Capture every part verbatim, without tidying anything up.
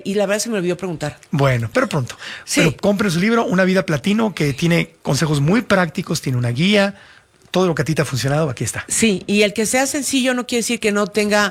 y la verdad se me olvidó preguntar. Bueno, pero pronto. Sí. Pero compren su libro, Una vida platino, que tiene consejos muy prácticos, tiene una guía, todo lo que a ti te ha funcionado, aquí está. Sí, y el que sea sencillo no quiere decir que no tenga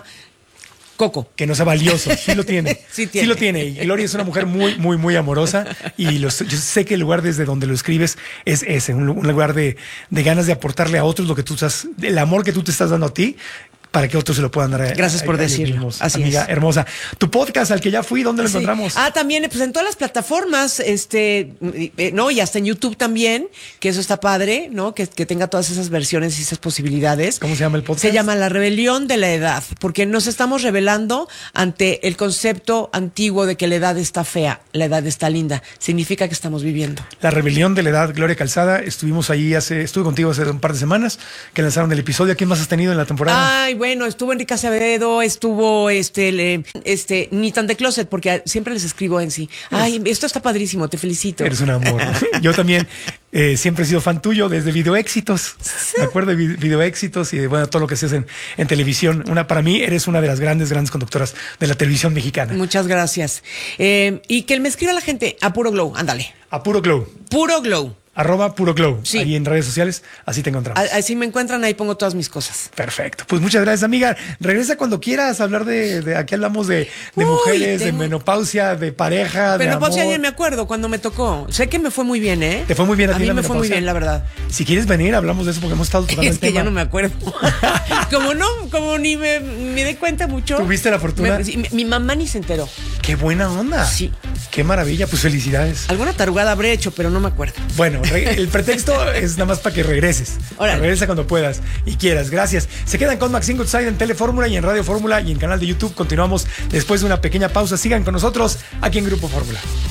coco. Que no sea valioso, sí lo tiene. Sí tiene. Sí lo tiene. Y Gloria es una mujer muy, muy, muy amorosa. Y los, yo sé que el lugar desde donde lo escribes es ese, un, un lugar de, de ganas de aportarle a otros lo que tú estás, el amor que tú te estás dando a ti, para que otros se lo puedan dar. A, Gracias por a, a decirlo. mismos. Así Amiga es. hermosa. Tu podcast al que ya fui, ¿dónde lo Sí. encontramos? Ah, también, pues en todas las plataformas, este, eh, no, y hasta en YouTube también, que eso está padre, ¿no? Que, que tenga todas esas versiones y esas posibilidades. ¿Cómo se llama el podcast? Se llama La Rebelión de la Edad, porque nos estamos rebelando ante el concepto antiguo de que la edad está fea, la edad está linda. Significa que estamos viviendo. La Rebelión de la Edad, Gloria Calzada. Estuvimos ahí hace, estuve contigo hace un par de semanas que lanzaron el episodio. ¿A quién más has tenido en la temporada? Ay, bueno, estuvo Enrique Acevedo, estuvo este, le- este, ni tan de closet, porque siempre les escribo en sí. Ay, esto está padrísimo, te felicito. Eres un amor. Yo también eh, siempre he sido fan tuyo desde Video Éxitos. Me acuerdo de vi- Video Éxitos y de bueno, todo lo que haces en, en televisión. Una, para mí eres una de las grandes, grandes conductoras de la televisión mexicana. Muchas gracias. Eh, y que me escriba la gente a Puro Glow, ándale. A Puro Glow. Puro Glow. Arroba Puro Glow. Sí. Ahí en redes sociales, así te encontramos. A- Así me encuentran, ahí pongo todas mis cosas. Perfecto. Pues muchas gracias, amiga. Regresa cuando quieras a hablar de, de aquí hablamos de, de Uy, mujeres, de tengo- menopausia, de pareja, Pero de pues amor. ayer me acuerdo cuando me tocó. Sé que me fue muy bien, ¿eh? ¿Te fue muy bien a A ti mí la me fue muy menopausia? bien, la verdad. Si quieres venir, hablamos de eso porque hemos estado tocando Es el que tema. ya no me acuerdo. como no, como ni me, me di cuenta mucho. ¿Tuviste la fortuna? Me- sí, mi, mi mamá ni se enteró. Qué buena onda. Sí. Qué maravilla. Pues felicidades. Alguna tarugada habré hecho, pero no me acuerdo. Bueno, re- el pretexto es nada más para que regreses. Órale. Regresa cuando puedas y quieras. Gracias. Se quedan con Maxine Goodside en Telefórmula y en Radio Fórmula y en canal de YouTube. Continuamos después de una pequeña pausa. Sigan con nosotros aquí en Grupo Fórmula.